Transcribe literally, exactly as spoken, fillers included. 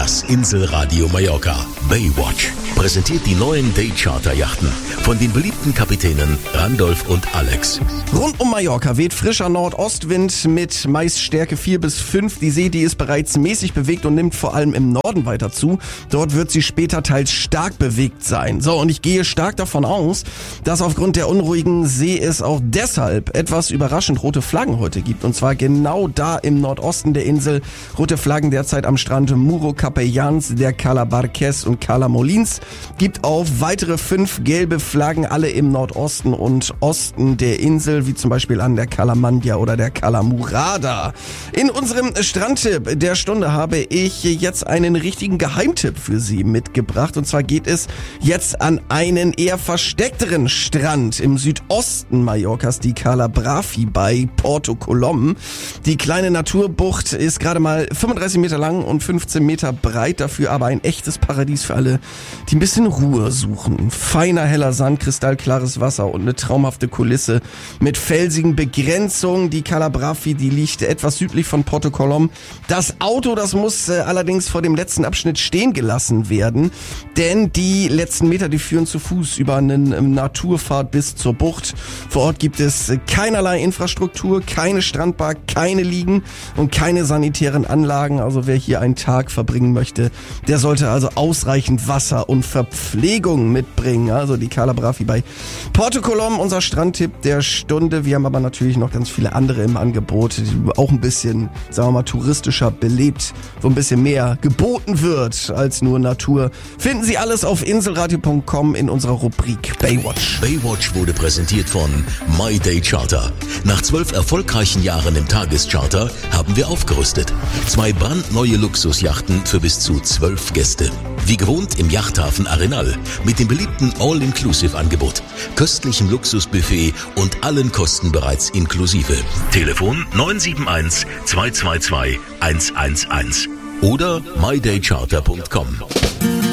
Das Inselradio Mallorca Baywatch präsentiert die neuen Daycharter-Yachten von den beliebten Kapitänen Randolph und Alex. Rund um Mallorca weht frischer Nordostwind mit meist Stärke vier bis fünf. Die See, die ist bereits mäßig bewegt und nimmt vor allem im Norden weiter zu. Dort wird sie später teils stark bewegt sein. So, und ich gehe stark davon aus, dass aufgrund der unruhigen See es auch deshalb etwas überraschend rote Flaggen heute gibt. Und zwar genau da im Nordosten der Insel. Rote Flaggen derzeit am Strand Muro Capellans, der Cala Barques und Cala Molins. Gibt auch weitere fünf gelbe Flaggen, alle im Nordosten und Osten der Insel, wie zum Beispiel an der Cala Mandia oder der Cala Murada. In unserem Strandtipp der Stunde habe ich jetzt einen richtigen Geheimtipp für Sie mitgebracht. Und zwar geht es jetzt an einen eher versteckteren Strand im Südosten Mallorcas, die Cala Braffi bei Porto Colom. Die kleine Naturbucht ist gerade mal fünfunddreißig Meter lang und fünfzehn Meter breit, dafür aber ein echtes Paradies für alle, die ein bisschen Ruhe suchen. Feiner, heller Sand, kristallklares Wasser und eine traumhafte Kulisse mit felsigen Begrenzungen. Die Cala Braffi, die liegt etwas südlich von Porto Colom. Das Auto, das muss äh, allerdings vor dem letzten Abschnitt stehen gelassen werden, denn die letzten Meter, die führen zu Fuß über einen ähm, Naturpfad bis zur Bucht. Vor Ort gibt es äh, keinerlei Infrastruktur, keine Strandbar, keine Liegen und keine sanitären Anlagen. Also wer hier einen Tag verbringen möchte, der sollte also ausreichend Wasser und Verpflegung mitbringen. Also die Cala Braffi bei Porto Colom, unser Strandtipp der Stunde. Wir haben aber natürlich noch ganz viele andere im Angebot, die auch ein bisschen, sagen wir mal, touristischer belebt, wo ein bisschen mehr geboten wird als nur Natur. Finden Sie alles auf inselradio punkt com in unserer Rubrik Baywatch. Baywatch wurde präsentiert von My Day Charter. Nach zwölf erfolgreichen Jahren im Tagescharter haben wir aufgerüstet. Zwei brandneue Luxusjachten für bis zu zwölf Gäste. Wie gewohnt im Yachthafen Arenal mit dem beliebten All-Inclusive-Angebot, köstlichem Luxusbuffet und allen Kosten bereits inklusive. Telefon neun sieben eins zwei zwei zwei eins eins eins oder my day charter punkt com.